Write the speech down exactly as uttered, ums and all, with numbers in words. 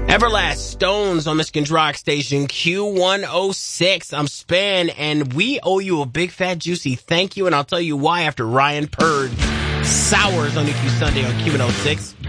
Everlast Stones on Michigan's Rock Station Q one oh six. I'm Span, and we owe you a big fat juicy thank you, and I'll tell you why after Ryan Purd Sours on E Q Sunday on Q one oh six.